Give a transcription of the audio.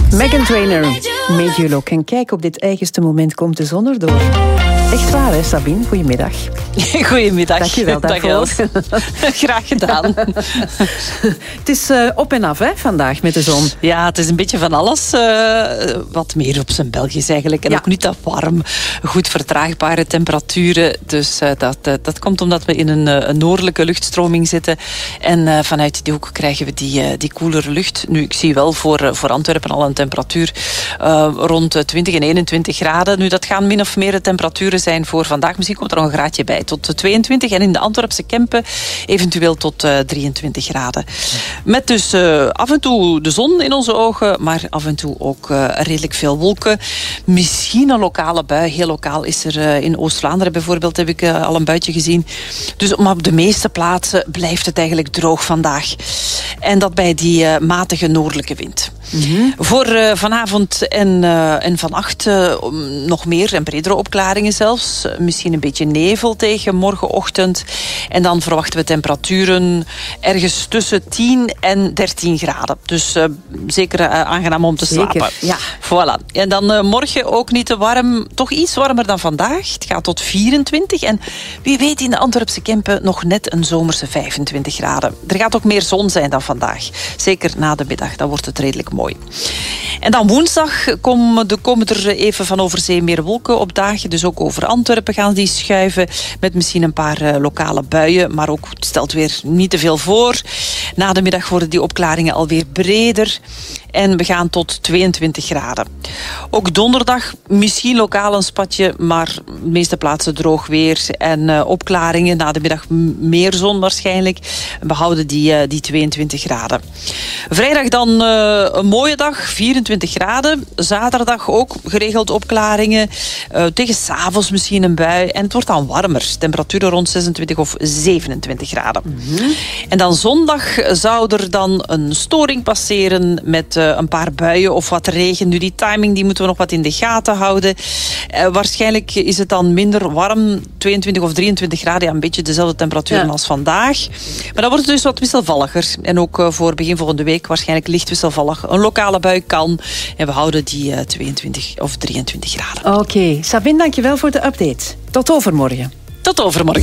Meghan Trainor, Made You Look. En kijk, op dit eigenste moment komt de zon erdoor. Echt waar, hè, Sabine? Goedemiddag. Goedemiddag. Dank je wel daarvoor. Graag gedaan. Het is op en af, hè, vandaag met de zon. Ja, het is een beetje van alles. Wat meer op zijn Belgisch eigenlijk. En ook niet dat warm. Goed vertraagbare temperaturen. Dus dat komt omdat we in een noordelijke luchtstroming zitten. En vanuit die hoek krijgen we die koelere lucht. Nu, ik zie wel voor Antwerpen al een temperatuur rond 20 en 21 graden. Nu, dat gaan min of meer de temperaturen zijn voor vandaag. Misschien komt er nog een graadje bij. Tot 22 en in de Antwerpse Kempen eventueel tot 23 graden. Met dus af en toe de zon in onze ogen, maar af en toe ook redelijk veel wolken. Misschien een lokale bui. Heel lokaal is er in Oost-Vlaanderen bijvoorbeeld, heb ik al een buitje gezien. Dus maar op de meeste plaatsen blijft het eigenlijk droog vandaag. En dat bij die matige noordelijke wind. Mm-hmm. Voor vanavond en vannacht nog meer en bredere opklaringen zelfs. Misschien een beetje nevel tegen morgenochtend. En dan verwachten we temperaturen ergens tussen 10 en 13 graden. Dus zeker aangenaam om te slapen. Ja. Voilà. En dan morgen ook niet te warm. Toch iets warmer dan vandaag. Het gaat tot 24. En wie weet in de Antwerpse Kempen nog net een zomerse 25 graden. Er gaat ook meer zon zijn dan vandaag. Zeker na de middag. Dan wordt het redelijk mooi. En dan woensdag komen er even van over zee meer wolken opdagen. Dus ook over Antwerpen gaan die schuiven. Met misschien een paar lokale buien. Maar ook het stelt weer niet te veel voor. Na de middag worden die opklaringen alweer breder. En we gaan tot 22 graden. Ook donderdag misschien lokaal een spatje, maar de meeste plaatsen droog weer. En opklaringen, na de middag meer zon waarschijnlijk. We houden die 22 graden. Vrijdag dan een mooie dag, 24 graden. Zaterdag ook geregeld opklaringen. Tegen 's avonds misschien een bui. En het wordt dan warmer. Temperaturen rond 26 of 27 graden. Mm-hmm. En dan zondag zou er dan een storing passeren met een paar buien of wat regen. Nu, die timing die moeten we nog wat in de gaten houden. Waarschijnlijk is het dan minder warm, 22 of 23 graden. Ja, een beetje dezelfde temperaturen als vandaag. Maar dan wordt het dus wat wisselvalliger. En ook voor begin volgende week waarschijnlijk licht wisselvallig. Een lokale bui kan. En we houden die 22 of 23 graden. Oké. Sabine, dankjewel voor de update. Tot overmorgen. Tot overmorgen.